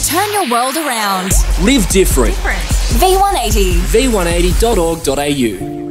Turn your world around. Live different. V180. V180.org.au